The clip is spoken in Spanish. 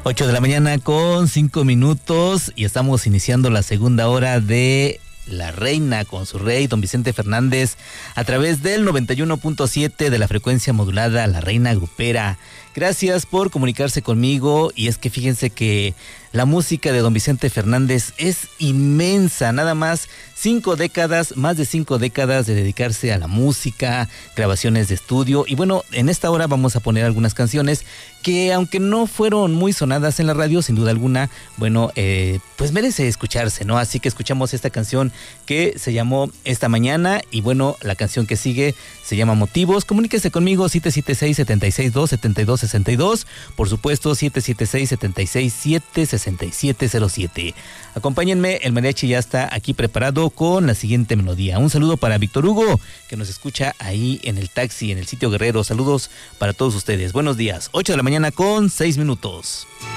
8 de la mañana con 5 minutos y estamos iniciando la segunda hora de La Reina con su rey, don Vicente Fernández, a través del 91.7 de la frecuencia modulada La Reina Grupera. Gracias por comunicarse conmigo, y es que fíjense que la música de don Vicente Fernández es inmensa, nada más 5 décadas, más de 5 décadas de dedicarse a la música, grabaciones de estudio, y bueno, en esta hora vamos a poner algunas canciones que aunque no fueron muy sonadas en la radio, sin duda alguna, bueno, pues merece escucharse, ¿no? Así que escuchamos esta canción que se llamó Esta Mañana, y bueno, la canción que sigue se llama Motivos. Comuníquese conmigo 776-762-7262, por supuesto 776-767-6707. Acompáñenme, el mariachi ya está aquí preparado con la siguiente melodía. Un saludo para Víctor Hugo, que nos escucha ahí en el taxi, en el sitio Guerrero. Saludos para todos ustedes. Buenos días, 8 de la mañana con 6 minutos.